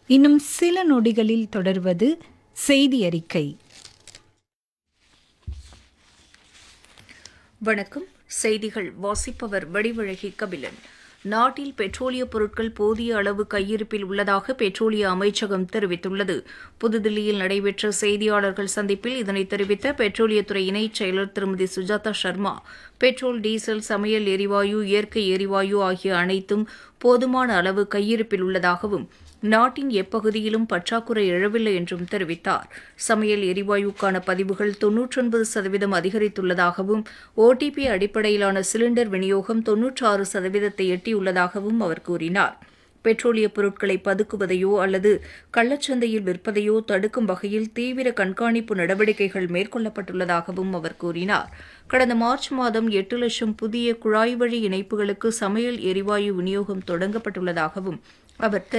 இன்னும் சில நொடிகளில் தொடர்வது செய்தி அறிக்கை. வணக்கம். செய்திகள் வாசிப்பவர் வடிவழகி கபிலன். நாட்டில் பெட்ரோலிய பொருட்கள் போதிய அளவு கையிருப்பில் உள்ளதாக பெட்ரோலிய அமைச்சகம் தெரிவித்துள்ளது. புதுதில்லியில் நடைபெற்ற செய்தியாளர்கள் சந்திப்பில் இதனை தெரிவித்த பெட்ரோலியத்துறை இணைச் செயலர் திருமதி சுஜாதா சர்மா, பெட்ரோல், டீசல், சமையல் எரிவாயு, இயற்கை எரிவாயு ஆகிய அனைத்தும் போதுமான அளவு கையிருப்பில் உள்ளதாகவும், நாட்டின் எப்பகுதியிலும் பற்றாக்குறை எழவில்லை என்றும் தெரிவித்தார். சமையல் எரிவாயுக்கான பதிவுகள் 99% அதிகரித்துள்ளதாகவும், OTP அடிப்படையிலான சிலிண்டர் விநியோகம் 96%-ஐ எட்டியுள்ளதாகவும் அவர் கூறினார். பெட்ரோலிய பொருட்களை பதுக்குவதையோ அல்லது கள்ளச்சந்தையில் விற்பதையோ தடுக்கும் வகையில் தீவிர கண்காணிப்பு நடவடிக்கைகள் மேற்கொள்ளப்பட்டுள்ளதாகவும் அவர் கூறினார். கடந்த மார்ச் மாதம் 8 லட்சம் புதிய குழாய் வழி இணைப்புகளுக்கு சமையல் எரிவாயு விநியோகம் தொடங்கப்பட்டுள்ளதாகவும் அவர்